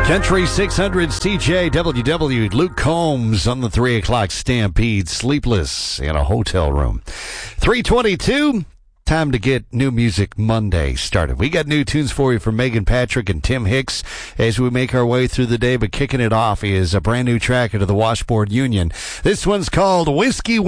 Country 600 CJWW, Luke Combs on the 3 o'clock Stampede, Sleepless in a Hotel Room. 3:22, time to get New Music Monday started. We got new tunes for you from Megan Patrick and Tim Hicks as we make our way through the day, but kicking it off is a brand new track into the Washboard Union. This one's called Whiskey